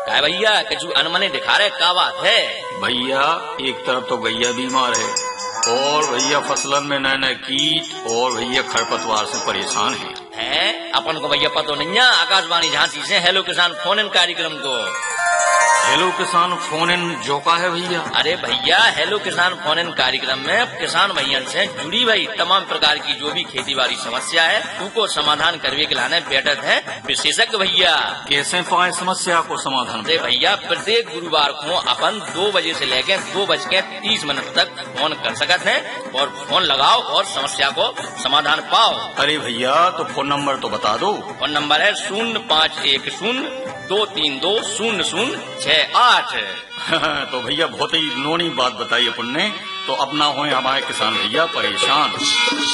क्या भैया कछु अनमने दिखा रहे, क्या बात है? भैया एक तरफ तो गैया बीमार है और भैया फसलन में नए नए कीट और भैया खरपतवार से परेशान है। अपन को भैया पता नहीं है आकाशवाणी झांसी से हेलो किसान फोन इन कार्यक्रम को। हेलो किसान फोन इन जो का है भैया? अरे भैया हेलो किसान फोन इन कार्यक्रम में किसान भैया से जुड़ी भाई तमाम प्रकार की जो भी खेती बाड़ी समस्या है उनको समाधान करने के लाने बैठक है विशेषज्ञ भैया। कैसे पाए समस्या को समाधान? अरे भैया प्रत्येक गुरुवार को अपन 2 बजे से लेकर 2:30 तक फोन कर सकते हैं और फोन लगाओ और समस्या को समाधान पाओ। अरे भैया तो फोन नंबर तो बता दो। फोन नंबर है 0510-232-0068। तो भैया बहुत ही नोनी बात बताई अपन ने, तो अपना हो हमारे किसान भैया परेशान।